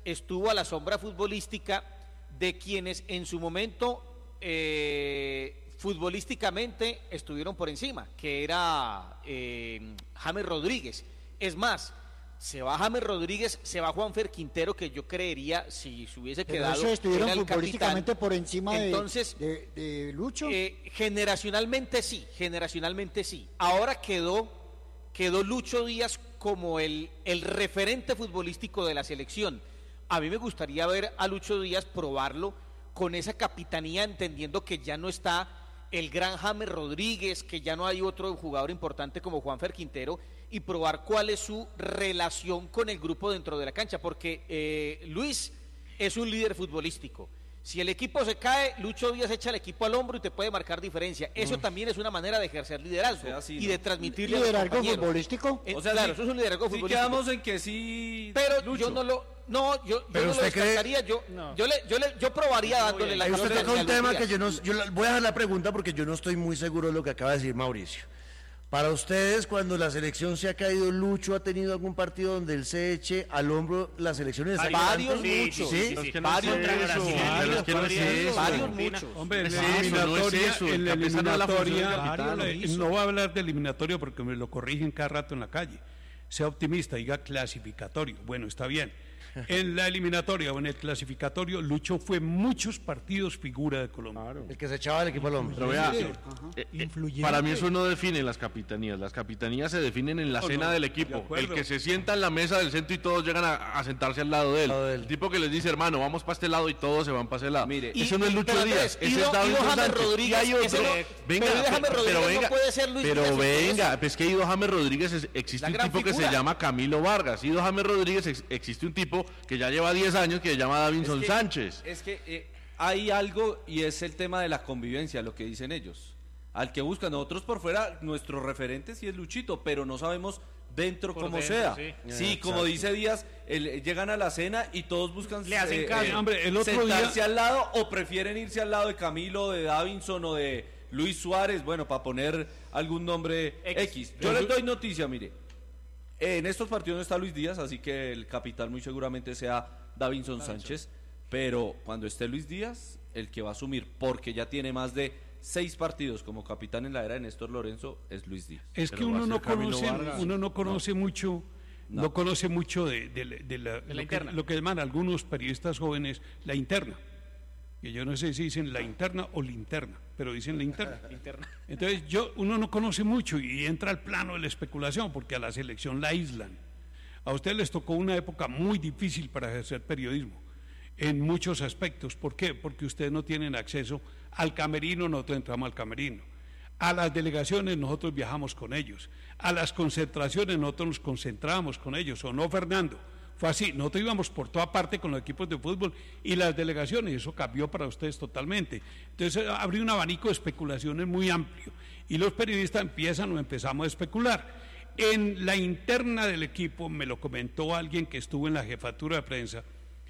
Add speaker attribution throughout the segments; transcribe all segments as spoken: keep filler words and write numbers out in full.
Speaker 1: estuvo a la sombra futbolística de quienes en su momento eh, futbolísticamente estuvieron por encima, que era eh, James Rodríguez. Es más, se va James Rodríguez, se va Juanfer Quintero, que yo creería, si se hubiese
Speaker 2: Pero
Speaker 1: quedado,
Speaker 2: eso estuvieron
Speaker 1: era el
Speaker 2: futbolísticamente
Speaker 1: capitán.
Speaker 2: por encima de,
Speaker 1: Entonces,
Speaker 2: de, de Lucho.
Speaker 1: Eh, generacionalmente sí, generacionalmente sí. Ahora quedó, quedó Lucho Díaz como el, el referente futbolístico de la selección. A mí me gustaría ver a Lucho Díaz probarlo con esa capitanía, entendiendo que ya no está el gran James Rodríguez, que ya no hay otro jugador importante como Juanfer Quintero, y probar cuál es su relación con el grupo dentro de la cancha, porque eh, Luis es un líder futbolístico. Si el equipo se cae, Lucho Díaz echa el equipo al hombro y te puede marcar diferencia. Eso mm. también es una manera de ejercer liderazgo, o sea, sí, y ¿no? de transmitirle
Speaker 2: ¿Liderazgo
Speaker 1: a los compañeros.
Speaker 2: futbolístico?
Speaker 1: Eh,
Speaker 3: o sea,
Speaker 1: claro,
Speaker 3: sí,
Speaker 1: eso es un liderazgo
Speaker 3: sí
Speaker 1: futbolístico.
Speaker 3: Quedamos en que sí.
Speaker 1: Pero
Speaker 3: Lucho.
Speaker 1: yo no lo, no, yo,
Speaker 4: pero
Speaker 1: yo no lo
Speaker 4: usted
Speaker 1: descartaría.
Speaker 4: cree...
Speaker 1: Yo,
Speaker 4: no.
Speaker 1: yo le, yo le, yo probaría no, dándole la.
Speaker 4: Usted toca un tema que yo no, yo voy a dejar la pregunta porque yo no estoy muy seguro de lo que acaba de decir Mauricio. Para ustedes, cuando la selección se ha caído, ¿Lucho ha tenido algún partido donde él se eche al hombro las selecciones?
Speaker 1: Varios,
Speaker 4: sí,
Speaker 1: muchos.
Speaker 4: ¿sí?
Speaker 1: Sí, sí, sí.
Speaker 4: Varios,
Speaker 1: muchos.
Speaker 5: Varios,
Speaker 1: muchos.
Speaker 5: Hombre, en
Speaker 4: no
Speaker 5: la eliminatoria,
Speaker 4: es eso,
Speaker 5: en la eliminatoria,
Speaker 4: no,
Speaker 5: no voy a hablar de eliminatoria porque me lo corrigen cada rato en la calle. Sea optimista, diga clasificatorio. Bueno, está bien. En la eliminatoria o en el clasificatorio, Lucho fue muchos partidos figura de Colombia.
Speaker 4: Claro. El que se echaba el equipo al hombro.
Speaker 6: Pero vea, eh, eh, para mí eso no define las capitanías. Las capitanías se definen en la
Speaker 5: oh,
Speaker 6: cena
Speaker 5: no,
Speaker 6: del equipo. El que se sienta en la mesa del centro y todos llegan a, a sentarse al lado de él.
Speaker 4: Lado de él.
Speaker 6: El tipo que les dice, hermano, vamos para este lado y todos se van para ese lado.
Speaker 3: Mire,
Speaker 6: eso no es Lucho
Speaker 1: pero
Speaker 6: Díaz,
Speaker 1: Andrés,
Speaker 6: ese
Speaker 1: Ido-
Speaker 6: es David
Speaker 1: Ido James
Speaker 6: Sánchez.
Speaker 1: Rodríguez,
Speaker 6: Y hay otro.
Speaker 1: ese no-
Speaker 6: venga,
Speaker 1: pero Ido James
Speaker 6: pero
Speaker 1: Rodríguez no
Speaker 6: venga,
Speaker 1: puede ser Luis
Speaker 6: pero
Speaker 1: Díaz,
Speaker 6: venga,
Speaker 1: entonces.
Speaker 6: es que Ido James Rodríguez es- existe
Speaker 1: La
Speaker 6: un
Speaker 1: gran
Speaker 6: tipo que
Speaker 1: figura.
Speaker 6: se llama Camilo Vargas. Ido James Rodríguez ex- existe un tipo que ya lleva diez años que se llama Davinson
Speaker 3: Es que-
Speaker 6: Sánchez.
Speaker 3: Es que eh, hay algo y es el tema de la convivencia, lo que dicen ellos. Al que buscan nosotros por fuera, nuestro referente sí es Luchito, pero no sabemos dentro
Speaker 7: Por
Speaker 3: cómo
Speaker 7: dentro,
Speaker 3: sea.
Speaker 7: sí.
Speaker 3: Sí,
Speaker 4: Exacto.
Speaker 3: como dice Díaz, el- llegan a la cena y todos buscan
Speaker 7: Le hacen caso.
Speaker 5: Hombre, el otro
Speaker 3: sentarse
Speaker 5: día-
Speaker 3: al lado o prefieren irse al lado de Camilo, de Davinson o de Luis Suárez, bueno, para poner algún nombre X.
Speaker 7: X.
Speaker 3: Yo les doy noticia, mire. En estos partidos no está Luis Díaz, así que el capitán muy seguramente sea Davinson, Davinson Sánchez. Pero cuando esté Luis Díaz, el que va a asumir, porque ya tiene más de seis partidos como capitán en la era de Néstor Lorenzo, es Luis Díaz.
Speaker 5: Es que
Speaker 6: Pero va
Speaker 5: uno
Speaker 6: a
Speaker 5: no
Speaker 6: ser Camilo
Speaker 5: conoce,
Speaker 6: Vargas.
Speaker 5: uno no conoce
Speaker 3: No.
Speaker 5: mucho, no,
Speaker 3: No.
Speaker 5: conoce mucho de, de, la- de la,
Speaker 7: De la
Speaker 5: lo, que,
Speaker 7: interna.
Speaker 5: lo que llaman algunos periodistas jóvenes la interna. Que yo no sé si dicen la interna o linterna, pero dicen la interna.
Speaker 7: Interna.
Speaker 5: Entonces yo, uno no conoce mucho y entra al plano de la especulación porque a la selección la aíslan. A ustedes les tocó una época muy difícil para ejercer periodismo, en muchos aspectos. ¿Por qué? Porque ustedes no tienen acceso al camerino, nosotros entramos al camerino. A las delegaciones nosotros viajamos con ellos. A las concentraciones nosotros nos concentramos con ellos. ¿O no, Fernando? Fue así, nosotros íbamos por toda parte con los equipos de fútbol y las delegaciones, eso cambió para ustedes totalmente. Entonces abrió un abanico de especulaciones muy amplio y los periodistas empiezan o empezamos a especular. En la interna del equipo, me lo comentó alguien que estuvo en la jefatura de prensa,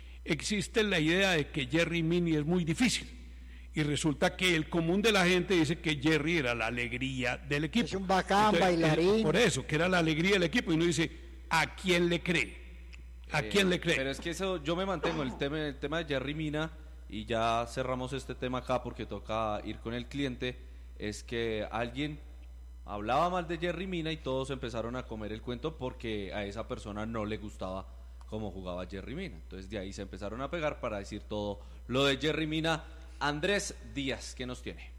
Speaker 5: existe la idea de que Jerry Mini es muy difícil y resulta que el común de la gente dice que Jerry era la alegría del equipo.
Speaker 2: Es un bacán, bailarín.
Speaker 5: Por eso, que era la alegría del equipo y uno dice, ¿a quién le cree? ¿A quién le cree?
Speaker 3: Pero es que eso, yo me mantengo el tema, el tema de Jerry Mina, y ya cerramos este tema acá porque toca ir con el cliente, es que alguien hablaba mal de Jerry Mina y todos empezaron a comer el cuento porque a esa persona no le gustaba cómo jugaba Jerry Mina. Entonces de ahí se empezaron a pegar para decir todo lo de Jerry Mina. Andrés Díaz, ¿qué nos tiene?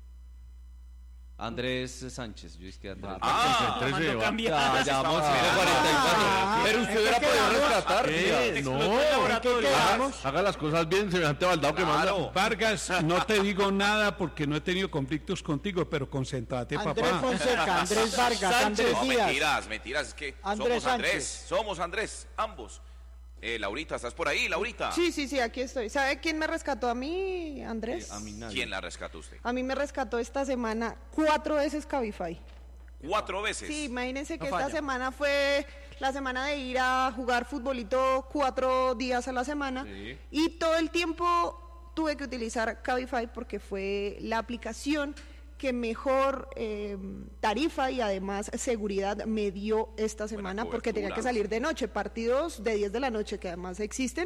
Speaker 3: Andrés Sánchez, yo es que Andrés.
Speaker 6: Ah,
Speaker 7: Mandó
Speaker 6: trece, va.
Speaker 7: cambiar.
Speaker 3: Ya, ya vamos a
Speaker 2: Ah,
Speaker 3: cuarenta y cuatro. Pero usted hubiera podido rescatar.
Speaker 6: ¿Qué?
Speaker 3: Díaz.
Speaker 6: No, haga, haga las cosas bien, semejante baldado que manda.
Speaker 5: Vargas, no te digo nada porque no he tenido conflictos contigo, pero concéntrate,
Speaker 2: Andrés
Speaker 5: papá.
Speaker 2: Fonseca, Andrés Vargas,
Speaker 3: Sánchez.
Speaker 2: Andrés
Speaker 8: No,
Speaker 2: Díaz.
Speaker 8: mentiras, mentiras, es que
Speaker 2: Andrés
Speaker 8: somos Andrés,
Speaker 2: Sánchez.
Speaker 8: somos Andrés, ambos. Eh, Laurita, ¿estás por ahí, Laurita?
Speaker 9: Sí, sí, sí, aquí estoy. ¿Sabe quién me rescató a mí, Andrés?
Speaker 3: Eh, a mí nadie.
Speaker 8: ¿Quién la rescató usted?
Speaker 9: A mí me rescató esta semana cuatro veces Cabify.
Speaker 8: Cuatro veces.
Speaker 9: Sí, imagínense que
Speaker 1: No
Speaker 9: esta
Speaker 1: falla.
Speaker 9: semana fue la semana de ir a jugar futbolito cuatro días a la semana.
Speaker 3: Sí.
Speaker 9: Y todo el tiempo tuve que utilizar Cabify porque fue la aplicación que mejor eh, tarifa y además seguridad me dio esta semana porque tenía que
Speaker 8: cobertura.
Speaker 9: salir de noche, partidos de diez de la noche que además existen.